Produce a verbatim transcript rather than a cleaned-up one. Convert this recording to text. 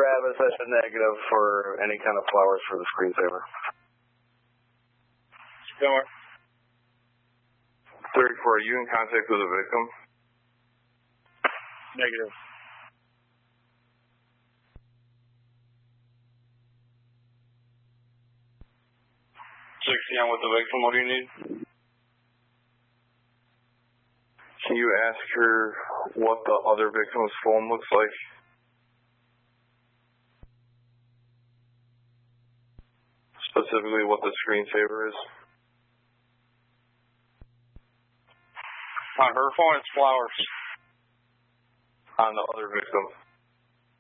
Travis at the negative for any kind of flowers for the screensaver. Sure. thirty-four, are you in contact with the victim? Negative. sixty, I'm with the victim. What do you need? Can you ask her what the other victim's phone looks like? Specifically what the screensaver is? On her phone, it's flowers. On the other victim.